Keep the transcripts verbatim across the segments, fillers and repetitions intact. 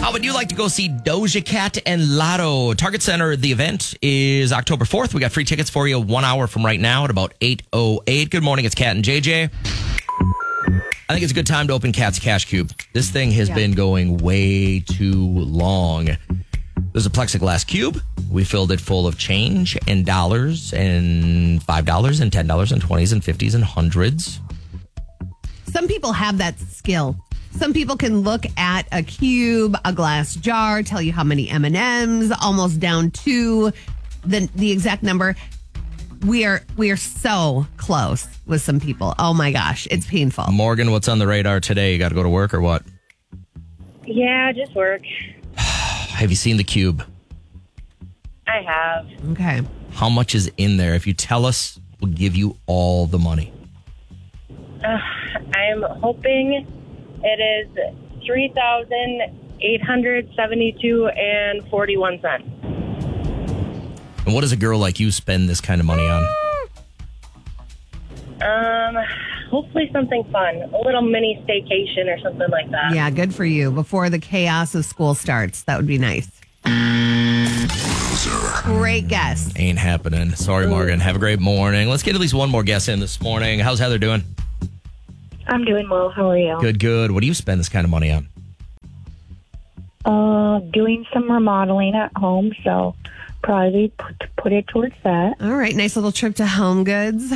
How would you like to go see Doja Cat and Lotto? Target Center, the event is October fourth. We got free tickets for you one hour from right now at about eight oh eight. Good morning, it's Kat and J J. I think it's a good time to open Kat's Cash Cube. This thing has yeah. been going way too long. There's a plexiglass cube. We filled it full of change and dollars and five dollars and ten dollars and twenties and fifties and hundreds. Some people have that skill. Some people can look at a cube, a glass jar, tell you how many M and M's, almost down to the the exact number. We are we are so close with some people. Oh my gosh, it's painful. Morgan, what's on the radar today? You got to go to work or what? Yeah, just work. Have you seen the cube? I have. Okay. How much is in there? If you tell us, we'll give you all the money. Uh, I'm hoping it is three thousand eight hundred seventy-two and forty-one cents. And what does a girl like you spend this kind of money on? Um, hopefully something fun. A little mini staycation or something like that. Yeah, good for you. Before the chaos of school starts. That would be nice. Great guess. Ain't happening. Sorry, Morgan. Have a great morning. Let's get at least one more guess in this morning. How's Heather doing? I'm doing well. How are you? Good, good. What do you spend this kind of money on? Uh, doing some remodeling at home, so probably put, put it towards that. All right, nice little trip to Home Goods.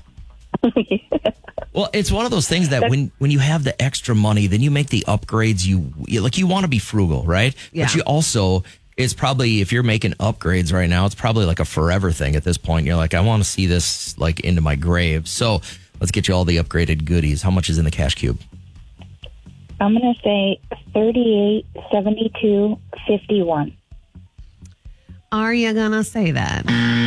Well, it's one of those things that when, when you have the extra money, then you make the upgrades. You, you like you want to be frugal, right? Yeah. But you also, it's probably, if you're making upgrades right now, it's probably like a forever thing at this point. You're like, I want to see this like into my grave. So let's get you all the upgraded goodies. How much is in the cash cube? I'm going to say thirty-eight seventy-two fifty-one. Are you going to say that?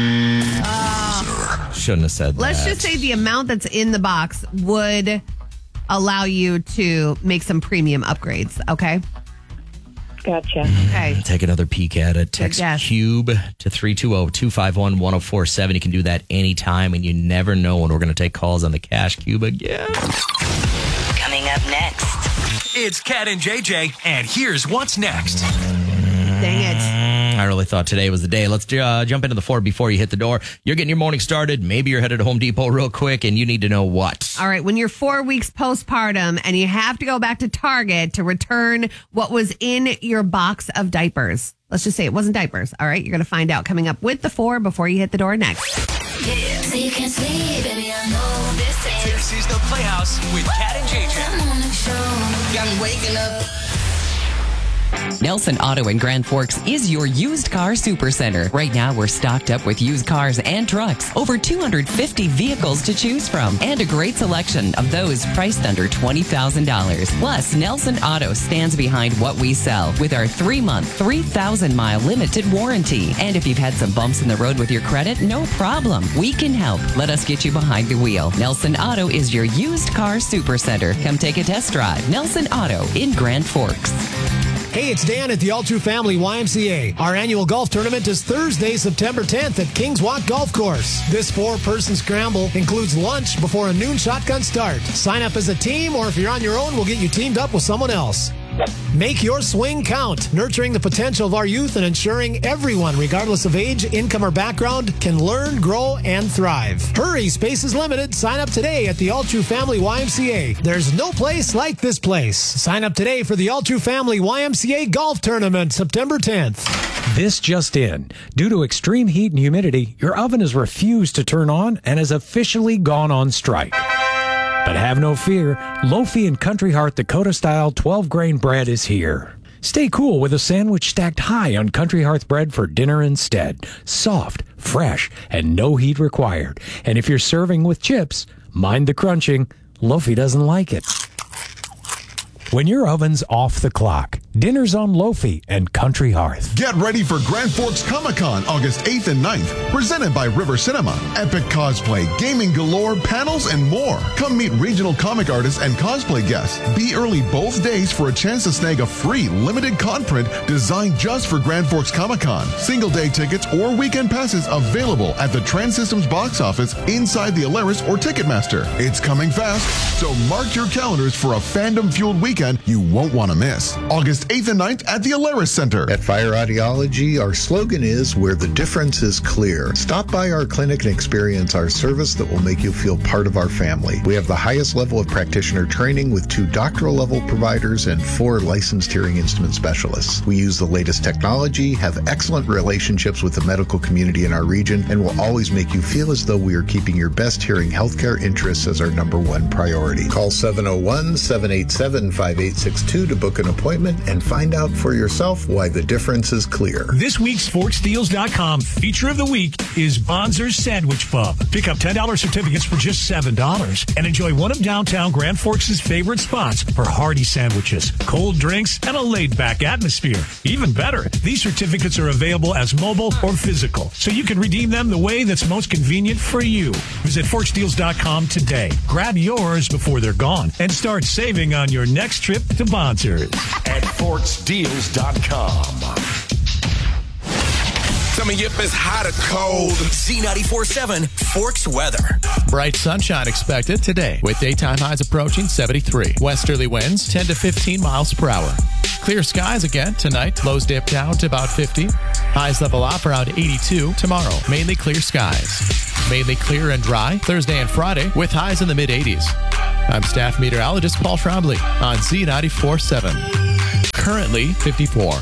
Uh, Shouldn't have said that. Let's just say the amount that's in the box would allow you to make some premium upgrades, okay? Gotcha. Okay. Take another peek at it. Text CUBE to three two zero, two five one, one zero four seven. You can do that anytime, and you never know when we're going to take calls on the Cash Cube again. Coming up next. It's Kat and J J, and here's what's next. Dang it. I really thought today was the day. Let's uh, jump into the Ford before you hit the door. You're getting your morning started. Maybe you're headed to Home Depot real quick, and you need to know what. All right, when you're four weeks postpartum and you have to go back to Target to return what was in your box of diapers. Let's just say it wasn't diapers. All right, you're going to find out coming up with the four before you hit the door next. Yeah, so you can sleep, baby, I know this is. This is the Playhouse with Kat and J J. Got me waking up. Nelson Auto in Grand Forks is your used car supercenter. Right now, we're stocked up with used cars and trucks. Over two hundred fifty vehicles to choose from. And a great selection of those priced under twenty thousand dollars. Plus, Nelson Auto stands behind what we sell with our three-month, three thousand mile limited warranty. And if you've had some bumps in the road with your credit, no problem. We can help. Let us get you behind the wheel. Nelson Auto is your used car supercenter. Come take a test drive. Nelson Auto in Grand Forks. Hey, it's Dan at the All True Family Y M C A. Our annual golf tournament is Thursday, September tenth at Kings Walk Golf Course. This four-person scramble includes lunch before a noon shotgun start. Sign up as a team, or if you're on your own, we'll get you teamed up with someone else. Make your swing count, nurturing the potential of our youth and ensuring everyone, regardless of age, income, or background, can learn, grow, and thrive. Hurry, space is limited. Sign up today at the All True Family Y M C A. There's no place like this place. Sign up today for the All True Family Y M C A Golf Tournament, September tenth. This just in. Due to extreme heat and humidity, your oven has refused to turn on and has officially gone on strike. But have no fear, Lofi and Country Heart Dakota-style twelve-grain bread is here. Stay cool with a sandwich stacked high on Country Hearth bread for dinner instead. Soft, fresh, and no heat required. And if you're serving with chips, mind the crunching. Lofi doesn't like it. When your oven's off the clock, dinner's on Lofi and Country Hearth. Get ready for Grand Forks Comic-Con August eighth and ninth, presented by River Cinema. Epic cosplay, gaming galore, panels, and more. Come meet regional comic artists and cosplay guests. Be early both days for a chance to snag a free limited con print designed just for Grand Forks Comic-Con. Single day tickets or weekend passes available at the Trans Systems box office inside the Alaris or Ticketmaster. It's coming fast, so mark your calendars for a fandom-fueled weekend weekend you won't want to miss. August eighth and ninth at the Alaris Center. At Fire Audiology, our slogan is where the difference is clear. Stop by our clinic and experience our service that will make you feel part of our family. We have the highest level of practitioner training with two doctoral level providers and four licensed hearing instrument specialists. We use the latest technology, have excellent relationships with the medical community in our region, and will always make you feel as though we are keeping your best hearing healthcare interests as our number one priority. Call seven oh one, seven eight seven, five eight six two to book an appointment and find out for yourself why the difference is clear. This week's Forks Deals dot com feature of the week is Bonzer's Sandwich Pub. Pick up ten dollars certificates for just seven dollars and enjoy one of downtown Grand Forks' favorite spots for hearty sandwiches, cold drinks, and a laid-back atmosphere. Even better, these certificates are available as mobile or physical, so you can redeem them the way that's most convenient for you. Visit Forks Deals dot com today. Grab yours before they're gone and start saving on your next trip to Bonzer's. At Forks Deals dot com. Coming up is hot or cold. Z ninety-four point seven Forks weather. Bright sunshine expected today with daytime highs approaching seventy-three. Westerly winds ten to fifteen miles per hour. Clear skies again tonight. Lows dip down to about fifty. Highs level off around eighty-two tomorrow. Mainly clear skies. Mainly clear and dry Thursday and Friday with highs in the mid-eighties. I'm staff meteorologist Paul Trombley on Z ninety-four point seven. Currently fifty-four.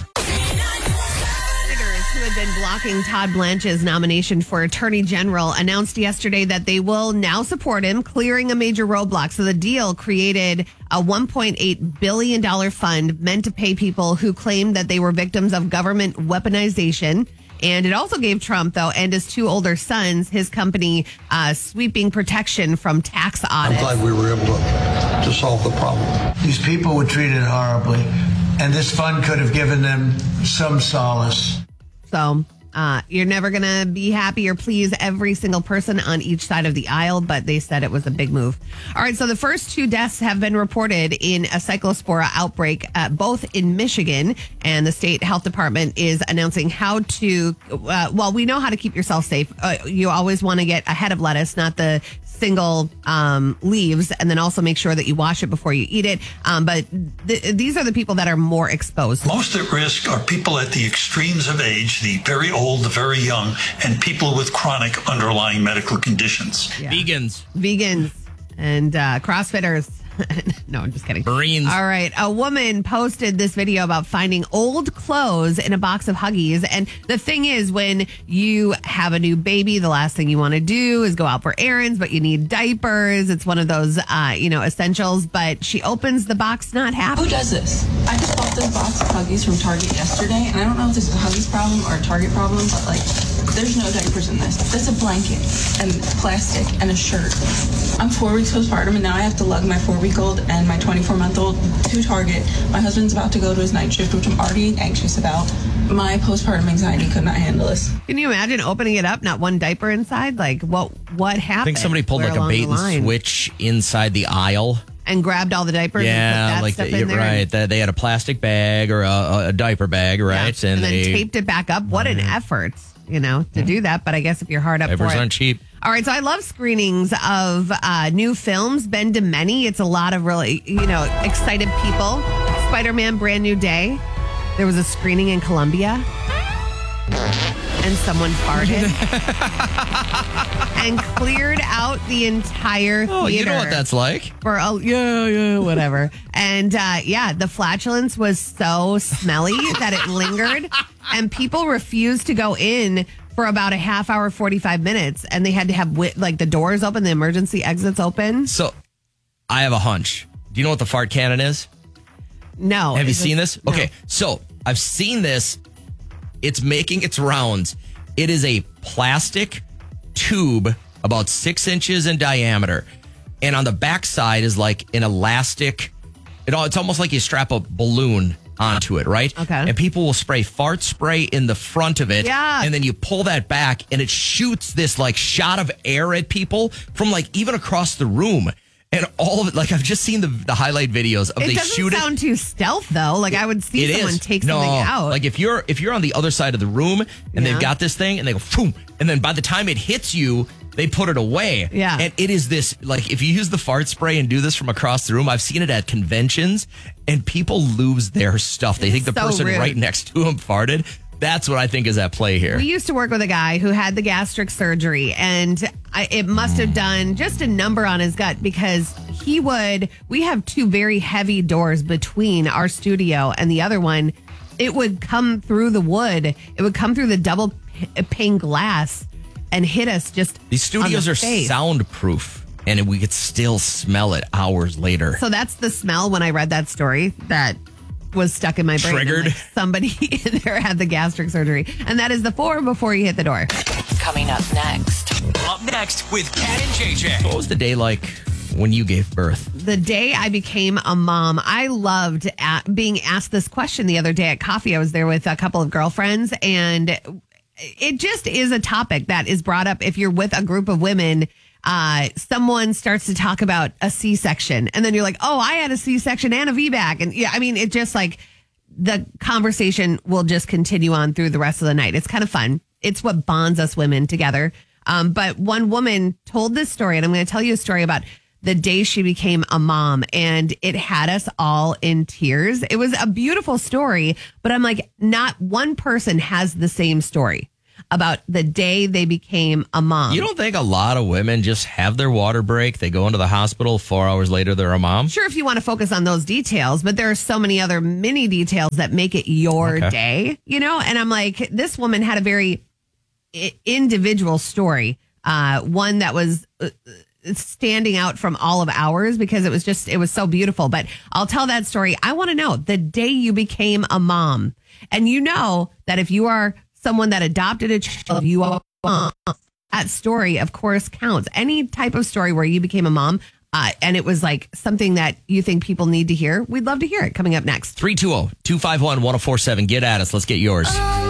Who had been blocking Todd Blanche's nomination for Attorney General announced yesterday that they will now support him, clearing a major roadblock. So the deal created a one point eight billion dollars fund meant to pay people who claimed that they were victims of government weaponization. And it also gave Trump, though, and his two older sons, his company, uh, sweeping protection from tax audits. I'm glad we were able to, to solve the problem. These people were treated horribly, and this fund could have given them some solace. So uh, you're never going to be happy or please every single person on each side of the aisle, but they said it was a big move. All right, so the first two deaths have been reported in a cyclospora outbreak, uh, both in Michigan, and the state health department is announcing how to, uh, well, we know how to keep yourself safe. Uh, you always want to get a head of lettuce, not the single um, leaves, and then also make sure that you wash it before you eat it. Um, but th- these are the people that are more exposed. Most at risk are people at the extremes of age, the very old, the very young, and people with chronic underlying medical conditions. Yeah. Vegans. Vegans and uh, CrossFitters. No, I'm just kidding. Marines. All right. A woman posted this video about finding old clothes in a box of Huggies. And the thing is, when you have a new baby, the last thing you want to do is go out for errands, but you need diapers. It's one of those, uh, you know, essentials. But she opens the box not happy. Who does this? I just bought this box of Huggies from Target yesterday, and I don't know if this is a Huggies problem or a Target problem, but like, there's no diapers in this. That's a blanket and plastic and a shirt. I'm four weeks postpartum, and now I have to lug my four-week-old and my twenty-four-month-old to Target. My husband's about to go to his night shift, which I'm already anxious about. My postpartum anxiety could not handle this. Can you imagine opening it up, not one diaper inside? Like, what what happened? I think somebody pulled Where like a along bait the and line? switch inside the aisle. And grabbed all the diapers Yeah, and put that like stuff the, in there. right. They, they had a plastic bag or a, a diaper bag, right? Yeah. And, then they, taped it back up. What an effort, you know, to do that. But I guess if you're hard up diapers for it. aren't cheap. All right, so I love screenings of uh, new films. Ben Demeny, it's a lot of really, you know, excited people. Spider-Man Brand New Day. There was a screening in Columbia. And someone farted. And cleared out the entire theater. Oh, you know what that's like. For a, yeah, yeah, whatever. And uh, yeah, the flatulence was so smelly that it lingered. And people refused to go in for about a half hour, forty-five minutes. And they had to have wi- like the doors open, the emergency exits open. So I have a hunch. Do you know what the fart cannon is? No. Have you Is seen it- this? no. Okay, so I've seen this. It's making its rounds. It is a plastic tube about six inches in diameter. And on the backside is like an elastic. It all, it's almost like you strap a balloon onto it, right? Okay. And people will spray fart spray in the front of it. Yeah. And then you pull that back and it shoots this like shot of air at people from like even across the room. And all of it, like I've just seen the the highlight videos of It they doesn't shoot it. sound too stealth though. Like I would see It someone is. take no, something out. Like if you're if you're on the other side of the room and Yeah. they've got this thing and they go boom, and then by the time it hits you, they put it away. Yeah. And it is this, like, if you use the fart spray and do this from across the room, I've seen it at conventions, and people lose their stuff. They think the So person rude. right next to them farted. That's what I think is at play here. We used to work with a guy who had the gastric surgery, and I, it must have done just a number on his gut because he would, we have two very heavy doors between our studio and the other one. It would come through the wood. It would come through the double p- pane glass and hit us just These studios on are the face. soundproof, and we could still smell it hours later. So that's the smell when I read that story that was stuck in my brain. Triggered. Like somebody in there had the gastric surgery. And that is the four before you hit the door. Coming up next. Up next with Cat and J J. What was the day like when you gave birth? The day I became a mom, I loved at being asked this question the other day at coffee. I was there with a couple of girlfriends, and it just is a topic that is brought up if you're with a group of women. Uh, someone starts to talk about a C-section, and then you're like, oh, I had a C-section and a V BAC. And yeah, I mean, it just like the conversation will just continue on through the rest of the night. It's kind of fun. It's what bonds us women together. Um, but one woman told this story, and I'm going to tell you a story about the day she became a mom, and it had us all in tears. It was a beautiful story, but I'm like, not one person has the same story about the day they became a mom. You don't think a lot of women just have their water break, they go into the hospital, four hours later they're a mom? Sure, if you want to focus on those details, but there are so many other mini details that make it your Okay. day, you know? And I'm like, this woman had a very i- individual story, uh, one that was uh, standing out from all of ours because it was just, it was so beautiful. But I'll tell that story. I want to know the day you became a mom. And you know that if you are someone that adopted a child, you are a mom. That story, of course, counts. Any type of story where you became a mom, uh, and it was like something that you think people need to hear, we'd love to hear it. Coming up next. three two zero, two five one, one zero four seven. Get at us. Let's get yours. Oh,